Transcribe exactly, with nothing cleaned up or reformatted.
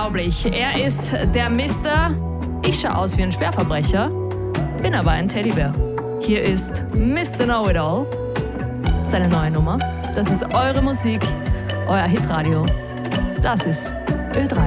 unglaublich. Er ist der Mister. Ich schaue aus wie ein Schwerverbrecher, bin aber ein Teddybär. Hier ist Mister Know-It-All, seine neue Nummer. Das ist eure Musik, euer Hitradio. Das ist Ö drei.